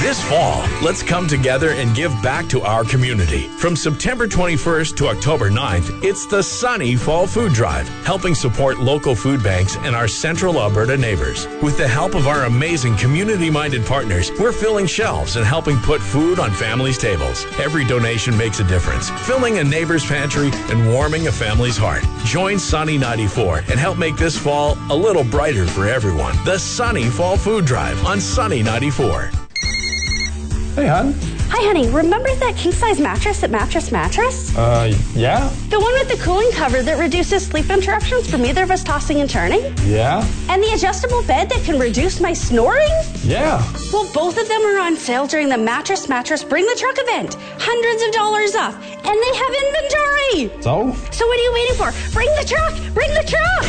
This fall, let's come together and give back to our community. From September 21st to October 9th, it's the Sunny Fall Food Drive, helping support local food banks and our central Alberta neighbors. With the help of our amazing community-minded partners, we're filling shelves and helping put food on families' tables. Every donation makes a difference, filling a neighbor's pantry and warming a family's heart. Join Sunny 94 and help make this fall a little brighter for everyone. The Sunny Fall Food Drive on Sunny 94. Hey, hon. Hi, honey. Remember that king-size mattress at Mattress? Yeah? The one with the cooling cover that reduces sleep interruptions from either of us tossing and turning? Yeah? And the adjustable bed that can reduce my snoring? Yeah. Well, both of them are on sale during the Mattress Bring the Truck event. Hundreds of dollars off. And they have inventory. So what are you waiting for? Bring the truck! Bring the truck!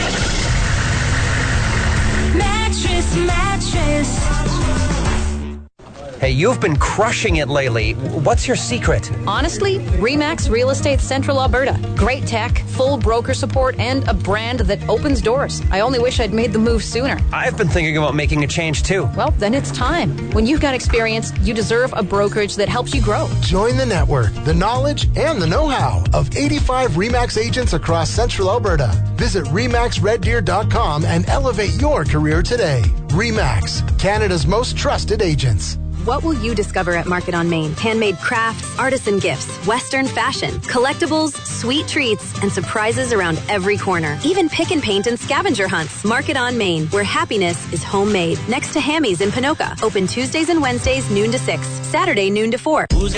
Mattress. Hey, you've been crushing it lately. What's your secret? Honestly, RE/MAX Real Estate Central Alberta. Great tech, full broker support, and a brand that opens doors. I only wish I'd made the move sooner. I've been thinking about making a change too. Well, then it's time. When you've got experience, you deserve a brokerage that helps you grow. Join the network, the knowledge, and the know-how of 85 RE/MAX agents across Central Alberta. Visit RE/MAXRedDeer.com and elevate your career today. RE/MAX, Canada's most trusted agents. What will you discover at Market on Main? Handmade crafts, artisan gifts, Western fashion, collectibles, sweet treats, and surprises around every corner. Even pick and paint and scavenger hunts. Market on Main, where happiness is homemade. Next to Hammy's in Pinoka. Open Tuesdays and Wednesdays, noon to 6. Saturday, noon to 4.